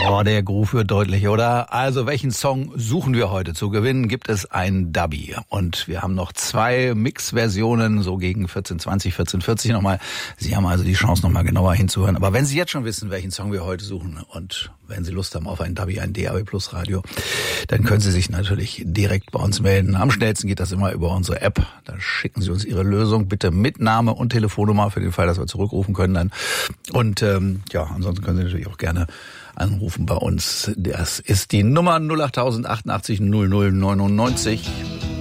Oh, der Groove wird deutlich, oder? Also, welchen Song suchen wir heute? Zu gewinnen gibt es ein Dubby. Und wir haben noch 2 Mix-Versionen, so gegen 14:20, 14:40 nochmal. Sie haben also die Chance, nochmal genauer hinzuhören. Aber wenn Sie jetzt schon wissen, welchen Song wir heute suchen und wenn Sie Lust haben auf ein Dubby, ein DAB Plus Radio, dann können Sie sich natürlich direkt bei uns melden. Am schnellsten geht das immer über unsere App. Da schicken Sie uns Ihre Lösung bitte mit Name und Telefonnummer für den Fall, dass wir zurückrufen können dann. Und ansonsten können Sie natürlich auch gerne anrufen bei uns. Das ist die Nummer 08088 00 99.